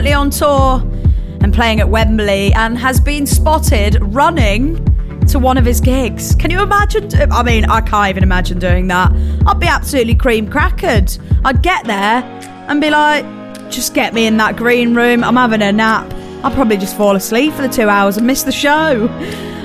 currently on tour and playing at Wembley and has been spotted running to one of his gigs. Can you imagine? I mean, I can't even imagine doing that. I'd be absolutely cream crackered. I'd get there and be like, just get me in that green room. I'm having a nap. I'll probably just fall asleep for the 2 hours and miss the show.